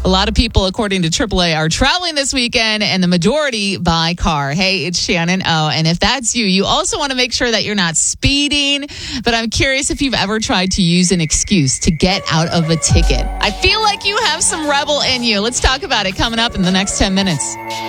A lot of people, according to AAA, are traveling this weekend, and the majority by car. Hey, it's Shannon O. And if that's you, you also want to make sure that you're not speeding. But I'm curious if you've ever tried to use an excuse to get out of a ticket. I feel like you have some rebel in you. Let's talk about it coming up in the next 10 minutes.